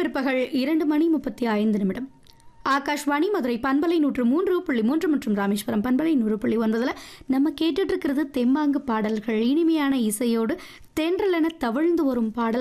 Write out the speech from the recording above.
பிற்பகல் 2:35 ஆகாஷ்வாணி மதுரை பண்பலை 103.3 மற்றும் ராமேஸ்வரம் பண்பலை 100.9 நம்ம கேட்டுட்டு இருக்கிறது தெம்மாங்கு பாடல்கள். இனிமையான இசையோடு தென்றலென தவழ்ந்து வரும் பாடல்